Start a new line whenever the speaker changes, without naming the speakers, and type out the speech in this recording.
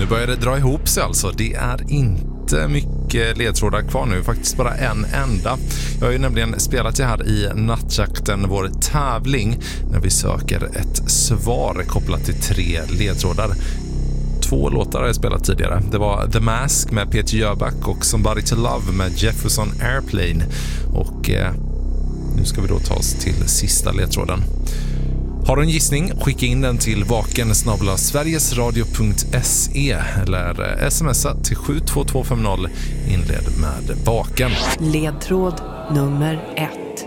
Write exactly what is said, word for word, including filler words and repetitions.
Nu börjar det dra ihop sig alltså. Det är inte mycket ledtrådar kvar nu, faktiskt bara en enda. Jag har ju nämligen spelat det här i Nattjakten, vår tävling, när vi söker ett svar kopplat till tre ledtrådar. Två låtar har jag spelat tidigare. Det var The Mask med Peter Jöback och Somebody to Love med Jefferson Airplane. Och eh, nu ska vi då ta oss till sista ledtråden. Har du en gissning, skicka in den till vaken snabel-a sverigesradio punkt se eller smsa till sju två två fem noll, inled med vaken.
Ledtråd nummer ett.